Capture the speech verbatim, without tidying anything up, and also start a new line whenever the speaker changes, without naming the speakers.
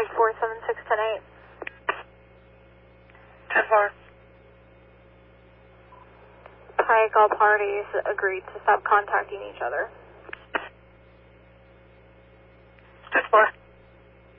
five four seven six ten eight.
ten four.
Pike, all parties agreed to stop contacting each other.
ten four.